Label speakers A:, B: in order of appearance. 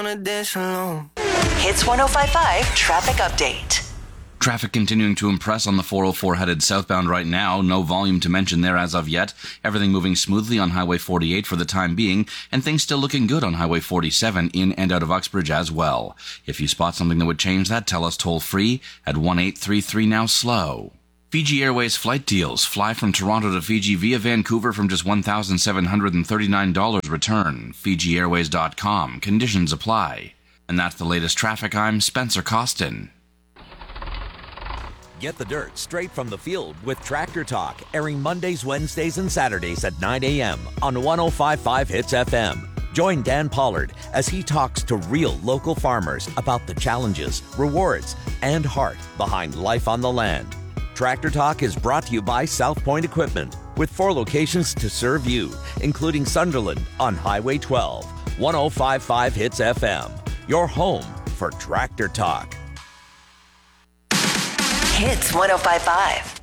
A: Hits
B: 105.5 traffic update.
C: Traffic continuing to impress on the 404 headed southbound right now. No volume to mention there as of yet. Everything moving smoothly on Highway 48 for the time being, and things still looking good on Highway 47 in and out of Uxbridge as well. If you spot something that would change that, tell us toll free at 1-833 now slow. Fiji Airways flight deals. Fly from Toronto to Fiji via Vancouver from just $1,739 return. FijiAirways.com. Conditions apply. And that's the latest traffic. I'm Spencer Costin.
D: Get the dirt straight from the field with Tractor Talk, airing Mondays, Wednesdays, and Saturdays at 9 a.m. on 105.5 Hits FM. Join Dan Pollard as he talks to real local farmers about the challenges, rewards, and heart behind life on the land. Tractor Talk is brought to you by South Point Equipment, with 4 locations to serve you, including Sunderland on Highway 12. 105.5 Hits FM, your home for Tractor Talk.
B: Hits 105.5.